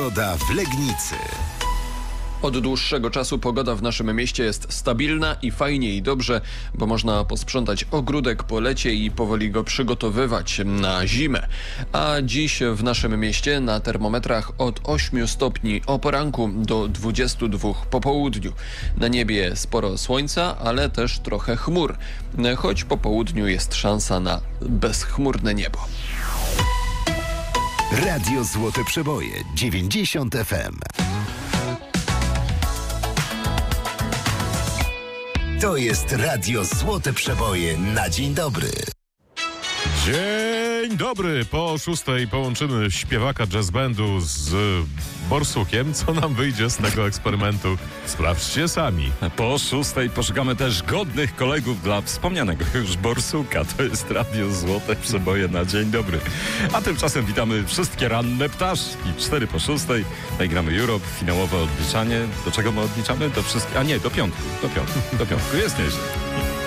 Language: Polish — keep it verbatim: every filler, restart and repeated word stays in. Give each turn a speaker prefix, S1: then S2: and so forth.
S1: Pogoda w Legnicy.
S2: Od dłuższego czasu pogoda w naszym mieście jest stabilna i fajnie i dobrze, bo można posprzątać ogródek po lecie i powoli go przygotowywać na zimę. A dziś w naszym mieście na termometrach od ośmiu stopni o poranku do dwudziestu dwóch po południu. Na niebie sporo słońca, ale też trochę chmur, choć po południu jest szansa na bezchmurne niebo.
S1: Radio Złote Przeboje dziewięćdziesiąt F M. To jest Radio Złote Przeboje na dzień dobry.
S3: Dzień dobry. Po szóstej połączymy śpiewaka jazz bandu z borsukiem. Co nam wyjdzie z tego eksperymentu? Sprawdźcie sami.
S4: Po szóstej poszukamy też godnych kolegów dla wspomnianego już borsuka. To jest Radio Złote Przeboje na dzień dobry. A tymczasem witamy wszystkie ranne ptaszki. Cztery po szóstej. Tutaj gramy Europe, finałowe odliczanie. Do czego my odliczamy? Do wszystkich. A nie, do piątku. Do piątku. Do piątku. Jest nieźle.